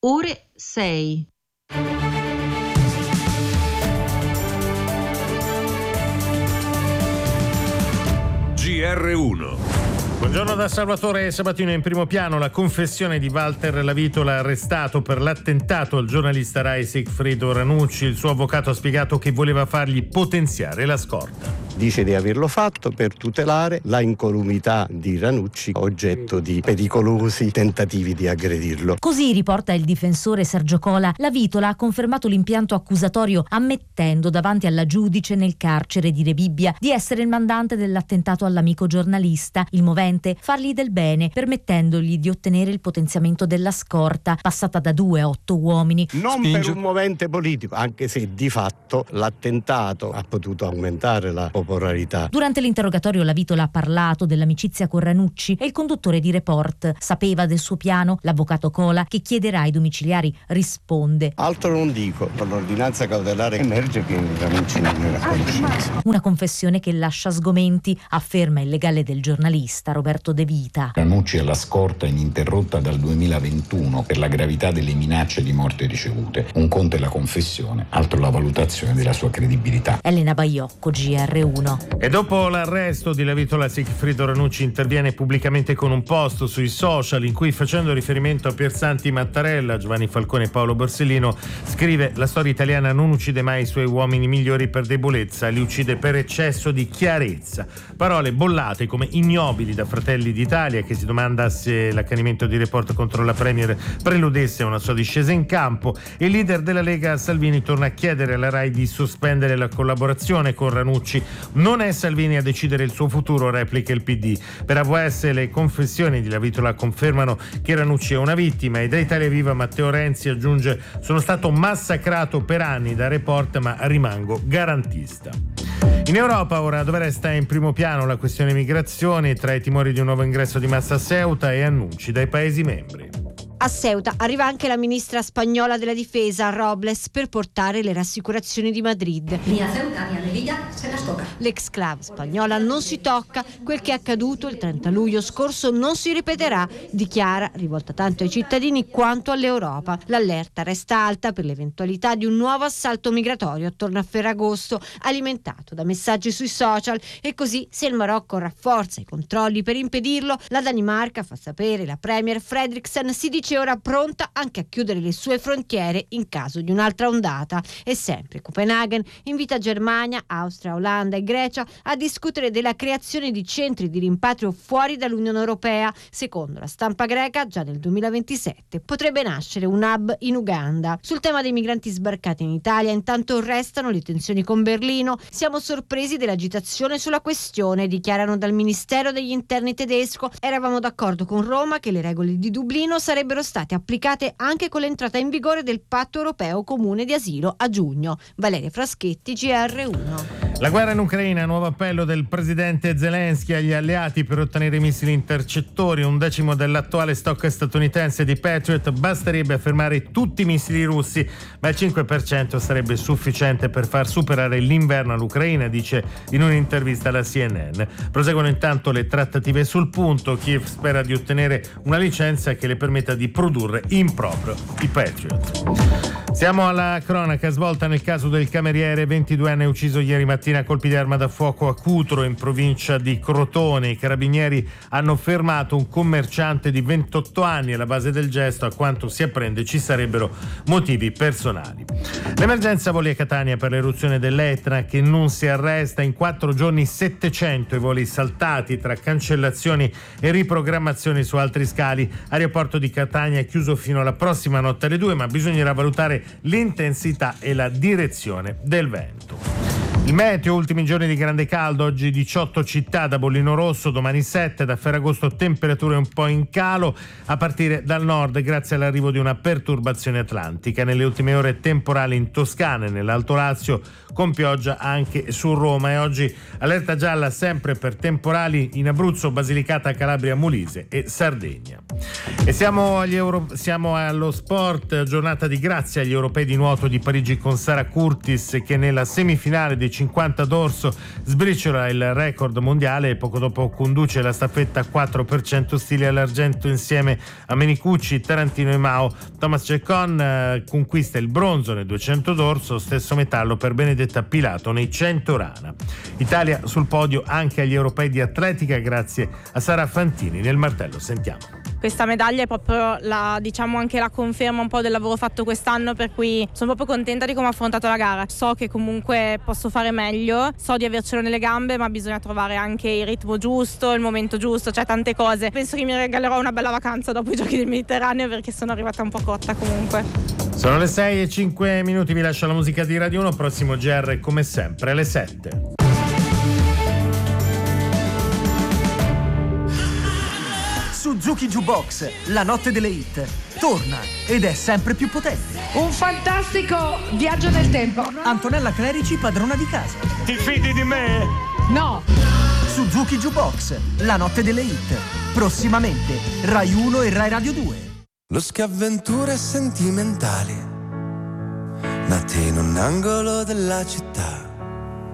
ore 6. GR1. Buongiorno da Salvatore Sabatino. In primo piano la confessione di Walter Lavitola, arrestato per l'attentato al giornalista Rai Sigfrido Ranucci. Il suo avvocato ha spiegato che voleva fargli potenziare la scorta. Dice di averlo fatto per tutelare la incolumità di Ranucci, oggetto di pericolosi tentativi di aggredirlo. Così riporta il difensore Sergio Cola. Lavitola ha confermato l'impianto accusatorio, ammettendo davanti alla giudice nel carcere di Rebibbia di essere il mandante dell'attentato all'amico giornalista. Il movente fargli del bene, permettendogli di ottenere il potenziamento della scorta, passata da 2 a 8 uomini. Non per un movente politico, anche se di fatto l'attentato ha potuto aumentare la popolarità. Durante l'interrogatorio Lavitola ha parlato dell'amicizia con Ranucci e il conduttore di Report sapeva del suo piano. L'avvocato Cola, che chiederà ai domiciliari, risponde: altro non dico, con l'ordinanza cautelare emerge che Ranucci non era a conoscenza. Una confessione che lascia sgomenti, afferma il legale del giornalista Roberto De Vita. Ranucci è alla scorta ininterrotta dal 2021 per la gravità delle minacce di morte ricevute. Un conto è la confessione, altro la valutazione della sua credibilità. Elena Baiocco, GR1. E dopo l'arresto di Lavitola, Sigfrido Ranucci interviene pubblicamente con un post sui social in cui, facendo riferimento a Piersanti Mattarella, Giovanni Falcone e Paolo Borsellino, scrive: la storia italiana non uccide mai i suoi uomini migliori per debolezza, li uccide per eccesso di chiarezza. Parole bollate come ignobili da Fratelli d'Italia, che si domanda se l'accanimento di Report contro la Premier preludesse a una sua discesa in campo. Il leader della Lega Salvini torna a chiedere alla Rai di sospendere la collaborazione con Ranucci. Non è Salvini a decidere il suo futuro, replica il PD. Per AVS le confessioni di Lavitola confermano che Ranucci è una vittima, e da Italia Viva Matteo Renzi aggiunge: sono stato massacrato per anni da Report, ma rimango garantista. In Europa ora, dove resta in primo piano la questione migrazioni, tra i timori di un nuovo ingresso di massa a Ceuta e annunci dai Paesi membri. A Ceuta arriva anche la ministra spagnola della difesa, Robles, per portare le rassicurazioni di Madrid. Ni a Ceuta ni a Melilla se las toca. L'exclave spagnola non si tocca, quel che è accaduto il 30 luglio scorso non si ripeterà, dichiara, rivolta tanto ai cittadini quanto all'Europa. L'allerta resta alta per l'eventualità di un nuovo assalto migratorio attorno a Ferragosto, alimentato da messaggi sui social, e così, se il Marocco rafforza i controlli per impedirlo, la Danimarca, fa sapere la premier Fredriksen, si dice ora pronta anche a chiudere le sue frontiere in caso di un'altra ondata. E sempre Copenaghen invita Germania, Austria, Olanda e Grecia a discutere della creazione di centri di rimpatrio fuori dall'Unione Europea. Secondo la stampa greca, già nel 2027 potrebbe nascere un hub in Uganda. Sul tema dei migranti sbarcati in Italia, intanto restano le tensioni con Berlino. Siamo sorpresi dell'agitazione sulla questione, dichiarano dal Ministero degli Interni tedesco. Eravamo d'accordo con Roma che le regole di Dublino sarebbero state applicate anche con l'entrata in vigore del Patto Europeo Comune di Asilo a giugno. Valeria Fraschetti, GR1. La guerra in Ucraina, nuovo appello del presidente Zelensky agli alleati per ottenere missili intercettori, 1/10 dell'attuale stock statunitense di Patriot. Basterebbe affermare tutti i missili russi, ma il 5% sarebbe sufficiente per far superare l'inverno all'Ucraina, dice in un'intervista alla CNN. Proseguono intanto le trattative sul punto. Kiev spera di ottenere una licenza che le permetta di produrre in proprio i Patriot. Siamo alla cronaca. Svolta nel caso del cameriere 22enne ucciso ieri mattina a colpi di arma da fuoco a Cutro, in provincia di Crotone. I carabinieri hanno fermato un commerciante di 28 anni. Alla base del gesto, a quanto si apprende, ci sarebbero motivi personali. L'emergenza voli a Catania per l'eruzione dell'Etna, che non si arresta. In 4 giorni 700 i voli saltati tra cancellazioni e riprogrammazioni su altri scali. Aeroporto di Catania è chiuso fino alla prossima notte alle 2, ma bisognerà valutare l'intensità e la direzione del vento. Il meteo, ultimi giorni di grande caldo, oggi 18 città da bollino rosso, domani 7, da Ferragosto temperature un po' in calo a partire dal nord grazie all'arrivo di una perturbazione atlantica. Nelle ultime ore temporali in Toscana e nell'Alto Lazio, con pioggia anche su Roma, e oggi allerta gialla sempre per temporali in Abruzzo, Basilicata, Calabria, Molise e Sardegna. E siamo allo sport, giornata di grazia agli europei di nuoto di Parigi con Sara Curtis, che nella semifinale dei 6,50 d'orso sbriciola il record mondiale e poco dopo conduce la staffetta 4% stile all'argento insieme a Menicucci, Tarantino e Mao. Thomas Chacon conquista il bronzo nei 200 d'orso, stesso metallo per Benedetta Pilato nei 100 rana. Italia sul podio anche agli europei di atletica grazie a Sara Fantini nel martello. Sentiamo. Questa medaglia è proprio anche la conferma un po' del lavoro fatto quest'anno, per cui sono proprio contenta di come ho affrontato la gara. So che comunque posso fare meglio, so di avercelo nelle gambe, ma bisogna trovare anche il ritmo giusto, il momento giusto, cioè tante cose. Penso che mi regalerò una bella vacanza dopo i Giochi del Mediterraneo, perché sono arrivata un po' cotta comunque. Sono le 6:05, vi lascio la musica di Radio 1, prossimo GR come sempre alle 7. Suzuki Jukebox, la notte delle hit, torna ed è sempre più potente. Un fantastico viaggio nel tempo. Antonella Clerici, padrona di casa. Ti fidi di me? No. Suzuki Jukebox, la notte delle hit, prossimamente Rai 1 e Rai Radio 2. Lo avventure sentimentali, nate in un angolo della città.